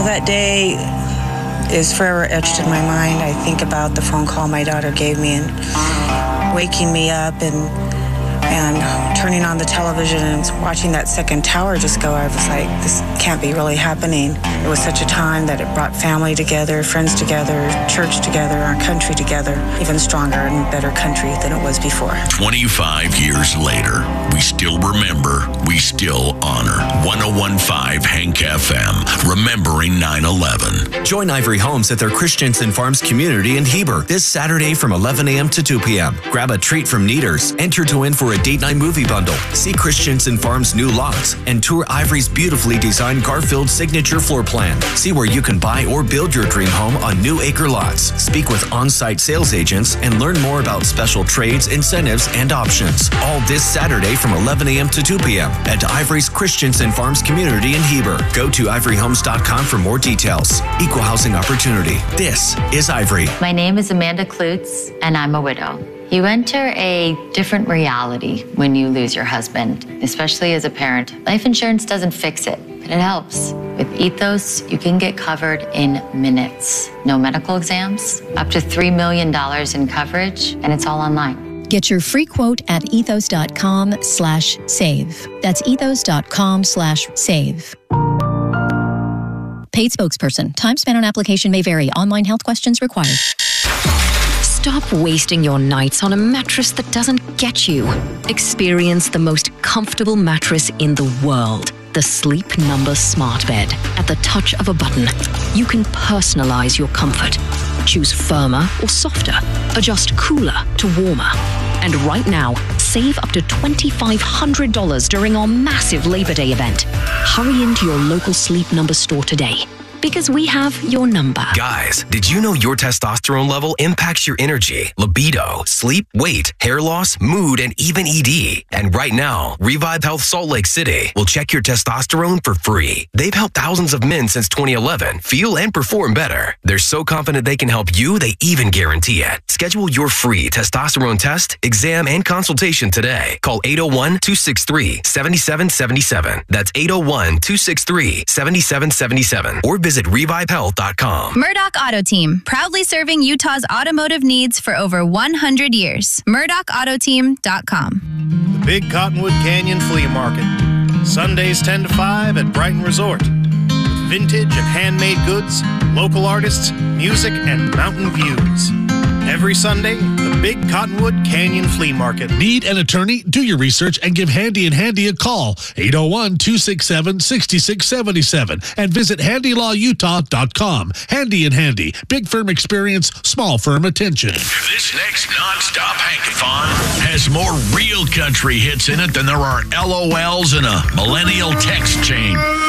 that day is forever etched in my mind. I think about the phone call my daughter gave me and waking me up and turning on the television and watching that second tower just go. I was like, this can't be really happening. It was such a time that it brought family together, friends together, church together, our country together, even stronger and better country than it was before. 25 years later, we still remember, we still honor. 101.5 Hank FM, remembering 9/11. Join Ivory Homes at their Christensen Farms community in Heber this Saturday from 11 a.m. to 2 p.m. Grab a treat from Kneaders, enter to win for a date night movie bundle, see Christensen Farms' new lots, and tour Ivory's beautifully designed Garfield signature floor plan. See where you can buy or build your dream home on new acre lots. Speak with on-site sales agents and learn more about special trades, incentives, and options. All this Saturday from 11 a.m. to 2 p.m. at Ivory's Christensen Farms community in Heber. Go to ivoryhomes.com for more details. Equal housing opportunity. This is Ivory. My name is Amanda Klutz, and I'm a widow. You enter a different reality when you lose your husband, especially as a parent. Life insurance doesn't fix it, but it helps. With Ethos, you can get covered in minutes. No medical exams, up to $3 million in coverage, and it's all online. Get your free quote at ethos.com/save. That's ethos.com/save. Paid spokesperson. Time spent on application may vary. Online health questions required. Stop wasting your nights on a mattress that doesn't get you. Experience the most comfortable mattress in the world. The Sleep Number Smart Bed. At the touch of a button, you can personalize your comfort. Choose firmer or softer. Adjust cooler to warmer. And right now, save up to $2,500 during our massive Labor Day event. Hurry into your local Sleep Number store today, because we have your number. Guys, did you know your testosterone level impacts your energy, libido, sleep, weight, hair loss, mood, and even ED? And right now, Revive Health Salt Lake City will check your testosterone for free. They've helped thousands of men since 2011 feel and perform better. They're so confident they can help you, they even guarantee it. Schedule your free testosterone test, exam, and consultation today. Call 801-263-7777. That's 801-263-7777. Or visit revivehealth.com. Murdoch Auto Team, proudly serving Utah's automotive needs for over 100 years. MurdochAutoteam.com. The Big Cottonwood Canyon Flea Market. Sundays 10 to 5 at Brighton Resort. With vintage and handmade goods, local artists, music, and mountain views. Every Sunday, the Big Cottonwood Canyon Flea Market. Need an attorney? Do your research and give Handy and Handy a call. 801-267-6677 and visit handylawutah.com. Handy and Handy. Big firm experience, small firm attention. This next nonstop Hankathon has more real country hits in it than there are LOLs in a millennial text chain.